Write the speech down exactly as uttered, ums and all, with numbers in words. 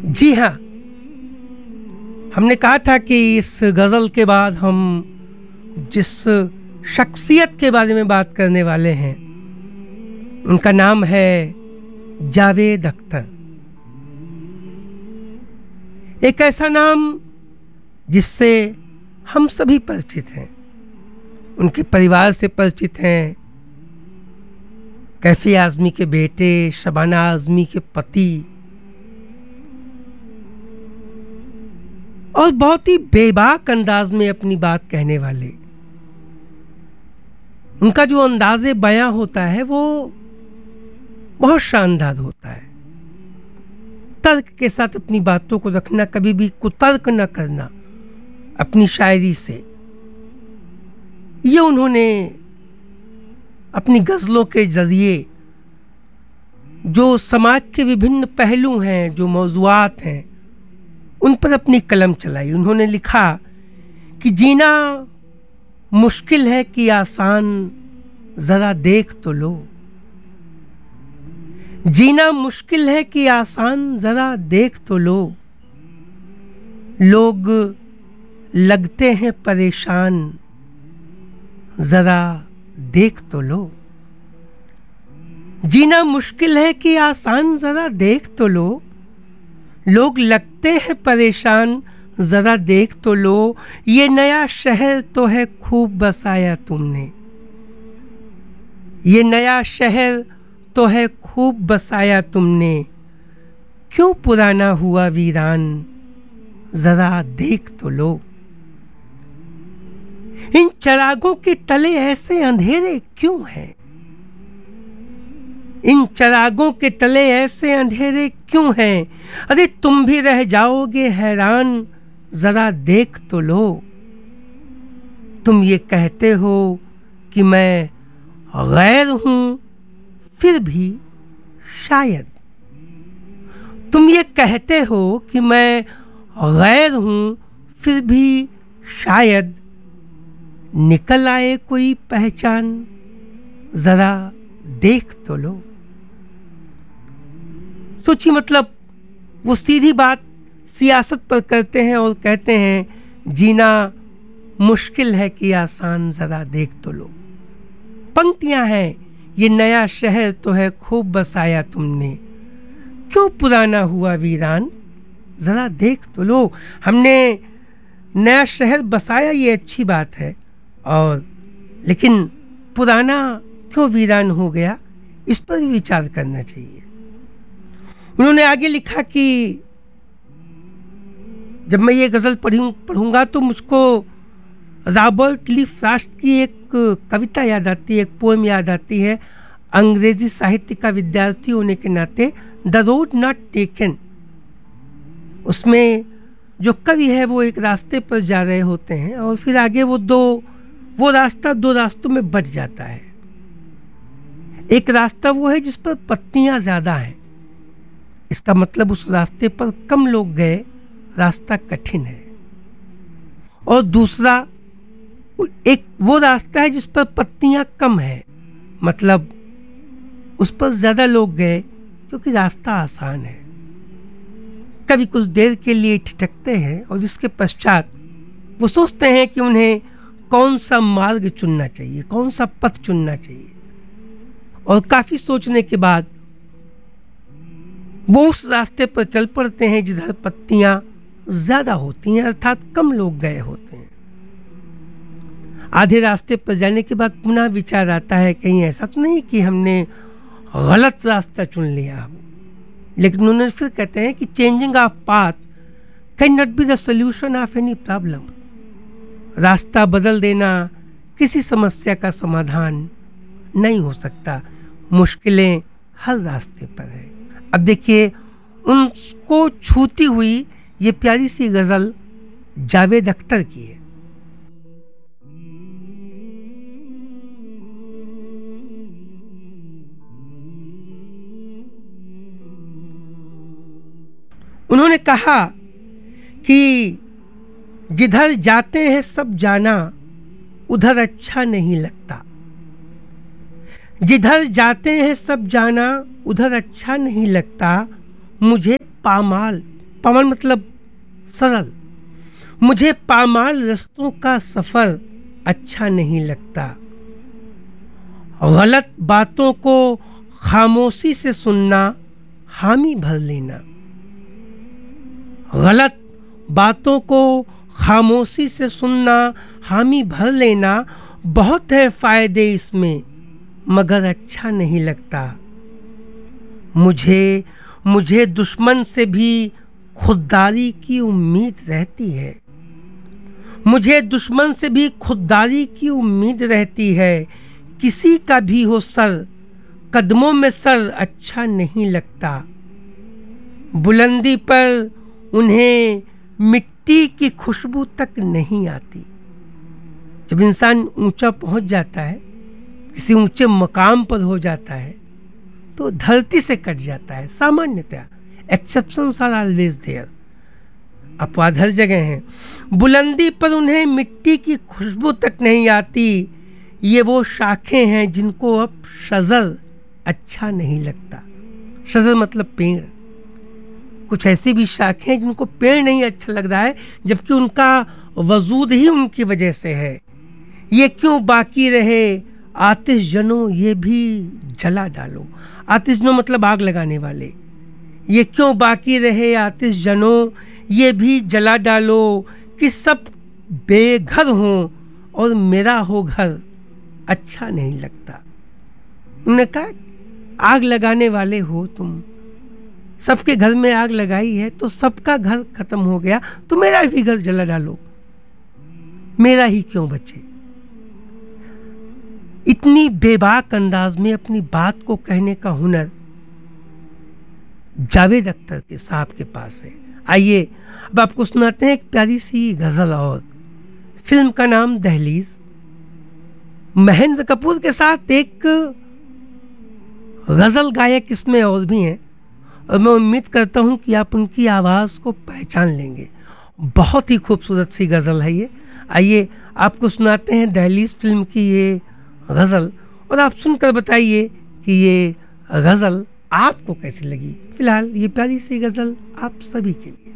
जी हाँ, हमने कहा था कि इस गज़ल के बाद हम जिस शख्सियत के बारे में बात करने वाले हैं उनका नाम है जावेद अख्तर। एक ऐसा नाम जिससे हम सभी परिचित हैं, उनके परिवार से परिचित हैं। कैफी आज़मी के बेटे, शबाना आज़मी के पति, और बहुत ही बेबाक अंदाज में अपनी बात कहने वाले। उनका जो अंदाज़े बयां होता है वो बहुत शानदार होता है। तर्क के साथ अपनी बातों को रखना, कभी भी कुतर्क न करना अपनी शायरी से, ये उन्होंने अपनी गज़लों के जरिए जो समाज के विभिन्न पहलू हैं, जो मौज़ूआत हैं, उन पर अपनी कलम चलाई। उन्होंने लिखा कि जीना मुश्किल है कि आसान, ज़रा देख तो लो। जीना मुश्किल है कि आसान, ज़रा देख तो लो। लोग लगते हैं परेशान, ज़रा देख तो लो। जीना मुश्किल है कि आसान, ज़रा देख तो लो। लोग लगते हैं परेशान, ज़रा देख तो लो। ये नया शहर तो है खूब बसाया तुमने। ये नया शहर तो है खूब बसाया तुमने। क्यों पुराना हुआ वीरान, ज़रा देख तो लो। इन चिरागों के तले ऐसे अंधेरे क्यों हैं? इन चिरागों के तले ऐसे अंधेरे क्यों हैं? अरे तुम भी रह जाओगे हैरान, ज़रा देख तो लो। तुम ये कहते हो कि मैं गैर हूं, फिर भी शायद। तुम ये कहते हो कि मैं गैर हूं, फिर भी शायद निकल आए कोई पहचान, ज़रा देख तो लो। सोचिए, मतलब वो सीधी बात सियासत पर करते हैं और कहते हैं जीना मुश्किल है कि आसान, ज़रा देख तो लो। पंक्तियां हैं, ये नया शहर तो है खूब बसाया तुमने। क्यों पुराना हुआ वीरान, ज़रा देख तो लो। हमने नया शहर बसाया, ये अच्छी बात है, और लेकिन पुराना क्यों वीरान हो गया, इस पर भी विचार करना चाहिए। उन्होंने आगे लिखा कि जब मैं ये गज़ल पढ़ूं पढ़ूंगा तो मुझको रॉबर्ट ली फ्रॉस्ट की एक कविता याद आती है, एक पोएम याद आती है। अंग्रेजी साहित्य का विद्यार्थी होने के नाते, द रोड नॉट टेकन। उसमें जो कवि है वो एक रास्ते पर जा रहे होते हैं और फिर आगे वो दो वो रास्ता दो रास्तों में बट जाता है। एक रास्ता वो है जिस पर पत्तियां ज़्यादा हैं, इसका मतलब उस रास्ते पर कम लोग गए, रास्ता कठिन है। और दूसरा एक वो रास्ता है जिस पर पत्तियां कम है, मतलब उस पर ज़्यादा लोग गए क्योंकि रास्ता आसान है। कभी कुछ देर के लिए ठिठकते हैं और इसके पश्चात वो सोचते हैं कि उन्हें कौन सा मार्ग चुनना चाहिए, कौन सा पथ चुनना चाहिए, और काफ़ी सोचने के बाद वो उस रास्ते पर चल पड़ते हैं जिधर पत्तियां ज़्यादा होती हैं, अर्थात कम लोग गए होते हैं। आधे रास्ते पर जाने के बाद पुनः विचार आता है कहीं ऐसा तो नहीं कि हमने गलत रास्ता चुन लिया हो। लेकिन उन्होंने फिर कहते हैं कि changing of path can not be the solution of any problem. रास्ता बदल देना किसी समस्या का समाधान नहीं हो सकता, मुश्किलें हर रास्ते पर है। अब देखिए, उनको छूती हुई ये प्यारी सी गज़ल जावेद अख्तर की है। उन्होंने कहा कि जिधर जाते हैं सब जाना, उधर अच्छा नहीं लगता। जिधर जाते हैं सब जाना, उधर अच्छा नहीं लगता। मुझे पामाल पामाल मतलब सरल। मुझे पामाल रास्तों का सफर अच्छा नहीं लगता। गलत बातों को खामोशी से सुनना, हामी भर लेना। गलत बातों को खामोशी से सुनना, हामी भर लेना, बहुत है फायदे इसमें, मगर अच्छा नहीं लगता। मुझे मुझे दुश्मन से भी खुददारी की उम्मीद रहती है। मुझे दुश्मन से भी खुददारी की उम्मीद रहती है। किसी का भी हो सर, कदमों में सर अच्छा नहीं लगता। बुलंदी पर उन्हें मिट्टी की खुशबू तक नहीं आती। जब इंसान ऊंचा पहुंच जाता है, किसी ऊंचे मकाम पर हो जाता है, तो धरती से कट जाता है। सामान्यतः एक्सेप्शंस आर ऑलवेज देयर, अपवाद हर जगह हैं। बुलंदी पर उन्हें मिट्टी की खुशबू तक नहीं आती। ये वो शाखें हैं जिनको अब शजर अच्छा नहीं लगता। शजर मतलब पेड़। कुछ ऐसी भी शाखें हैं जिनको पेड़ नहीं अच्छा लग रहा है, जबकि उनका वजूद ही उनकी वजह से है। ये क्यों बाकी रहे आतिश जनों, ये भी जला डालो। आतिश जनों मतलब आग लगाने वाले। ये क्यों बाकी रहे आतिश जनों, ये भी जला डालो, कि सब बेघर हों और मेरा हो घर अच्छा नहीं लगता। उन्होंने कहा आग लगाने वाले हो तुम, सबके घर में आग लगाई है तो सबका घर खत्म हो गया, तो मेरा भी घर जला डालो, मेरा ही क्यों बचे। इतनी बेबाक अंदाज में अपनी बात को कहने का हुनर जावेद अख्तर के साहब के पास है। आइए अब आपको सुनाते हैं एक प्यारी सी गजल। और फिल्म का नाम दहलीज। महेंद्र कपूर के साथ एक गजल गायक इसमें और भी हैं, और मैं उम्मीद करता हूं कि आप उनकी आवाज़ को पहचान लेंगे। बहुत ही खूबसूरत सी गज़ल है ये। आइए आपको सुनाते हैं दहलीज फिल्म की ये गज़ल, और आप सुनकर बताइए कि ये गज़ल आपको कैसी लगी। फिलहाल ये प्यारी सी गज़ल आप सभी के लिए।